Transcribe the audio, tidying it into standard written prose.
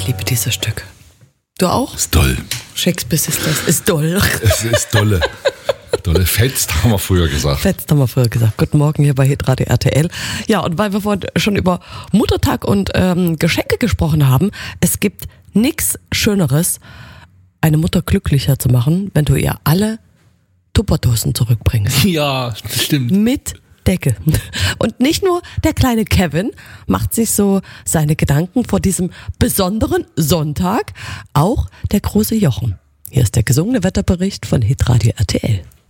Ich liebe dieses Stück. Du auch? Ist toll. Shakespeare Sisters ist doll. Es ist dolle. Dolle fetzt, haben wir früher gesagt. Fetzt haben wir früher gesagt. Guten Morgen hier bei Hitradio RTL. Ja, und weil wir vorhin schon über Muttertag und Geschenke gesprochen haben, es gibt nichts Schöneres, eine Mutter glücklicher zu machen, wenn du ihr alle Tupperdosen zurückbringst. Ja, stimmt. Mit Deckel. Und nicht nur der kleine Kevin macht sich so seine Gedanken vor diesem besonderen Sonntag, auch der große Jochen. Hier ist der gesungene Wetterbericht von Hitradio RTL.